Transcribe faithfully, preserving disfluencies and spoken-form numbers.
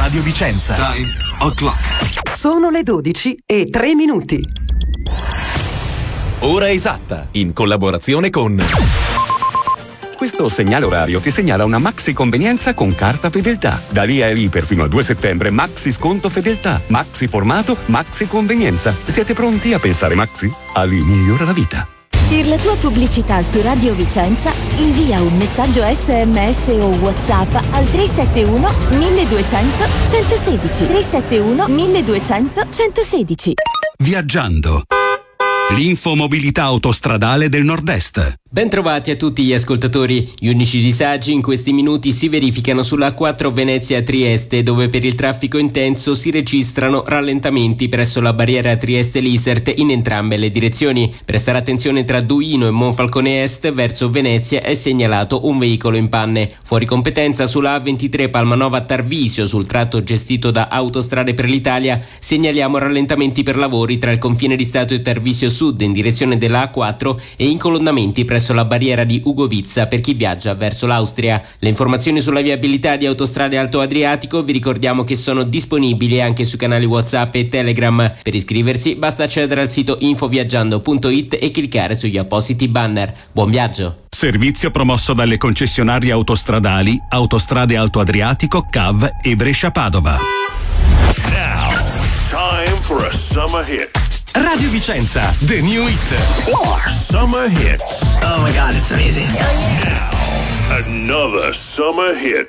Radio Vicenza. Time o'clock. Sono le dodici e tre minuti. Ora esatta, in collaborazione con... Questo segnale orario ti segnala una maxi convenienza con carta fedeltà. Da lì a lì per fino al due settembre maxi sconto fedeltà, maxi formato, maxi convenienza. Siete pronti a pensare maxi? Ali migliora la vita. Per la tua pubblicità su Radio Vicenza invia un messaggio esse emme esse o WhatsApp al tre sette uno milleduecento centosedici tre sette uno milleduecento centosedici. Viaggiando. L'infomobilità autostradale del Nord-Est. Bentrovati a tutti gli ascoltatori. Gli unici disagi in questi minuti si verificano sulla A quattro Venezia-Trieste, dove per il traffico intenso si registrano rallentamenti presso la barriera Trieste-Lisert in entrambe le direzioni. Prestare attenzione tra Duino e Monfalcone Est verso Venezia è segnalato un veicolo in panne. Fuori competenza sulla A ventitré Palmanova-Tarvisio, sul tratto gestito da Autostrade per l'Italia, segnaliamo rallentamenti per lavori tra il confine di Stato e Tarvisio Sud in direzione della A quattro e incolonnamenti presso la barriera di Ugovizza per chi viaggia verso l'Austria. Le informazioni sulla viabilità di Autostrade Alto Adriatico vi ricordiamo che sono disponibili anche sui canali WhatsApp e Telegram. Per iscriversi basta accedere al sito infoviaggiando punto it e cliccare sugli appositi banner. Buon viaggio! Servizio promosso dalle concessionarie autostradali Autostrade Alto Adriatico, C A V e Brescia Padova. Now, time for a summer hit. Radio Vicenza, the new hit. Summer hits. Oh my God, it's amazing. Now, another summer hit.